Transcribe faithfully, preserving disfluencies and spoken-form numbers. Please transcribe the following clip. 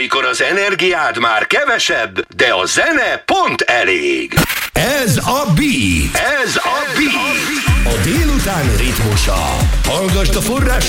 amikor az energiád már kevesebb, de a zene pont elég. Ez a Beat. Ez a Beat. A délután ritmusa. Hallgasd a forrás